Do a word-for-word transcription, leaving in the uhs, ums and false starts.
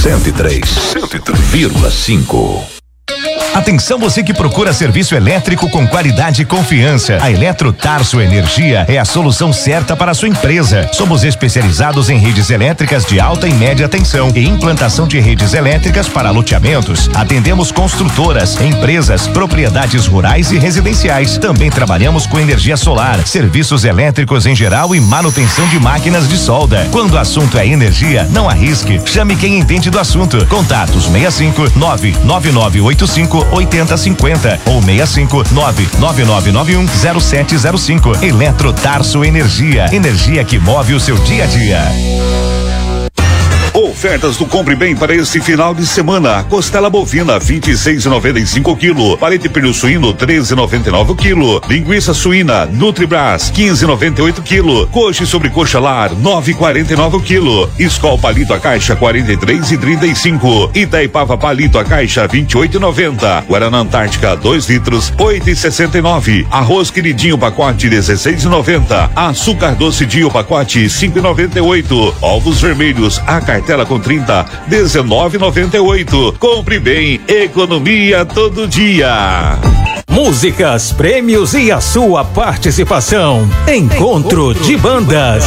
cento e três, cento e três vírgula cinco. Atenção você que procura serviço elétrico com qualidade e confiança. A Eletro Tarso Energia é a solução certa para a sua empresa. Somos especializados em redes elétricas de alta e média tensão e implantação de redes elétricas para loteamentos. Atendemos construtoras, empresas, propriedades rurais e residenciais. Também trabalhamos com energia solar, serviços elétricos em geral e manutenção de máquinas de solda. Quando o assunto é energia, não arrisque. Chame quem entende do assunto. Contatos sessenta e cinco, nove nove nove oito cinco oitenta cinquenta ou sessenta e cinco, nove nove nove nove um zero sete zero cinco. Eletro Tarso Energia, energia que move o seu dia a dia. Ofertas do Compre Bem para este final de semana. Costela bovina vinte e seis e noventa e cinco quilo. Palete pernil suíno treze e noventa e nove quilo. Linguiça suína Nutribras quinze e noventa e oito quilo. Coxa e sobrecoxa lar nove e quarenta e nove quilo. Skol palito a caixa quarenta e três e trinta e cinco. Itaipava palito a caixa vinte e oito e noventa. Guaraná Antártica dois litros oito e sessenta e nove. Arroz queridinho pacote dezesseis e noventa. Açúcar doce dia pacote cinco e noventa e oito. Ovos vermelhos a cartela com trinta, dezenove e noventa e oito. Compre Bem, economia todo dia. Músicas, prêmios e a sua participação. Encontro de Bandas.